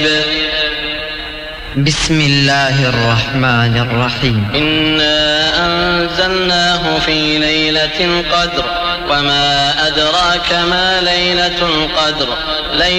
بسم الله الرحمن الرحيم. إنا أنزلناه في ليلة القدر وما أدراك ما ليلة القدر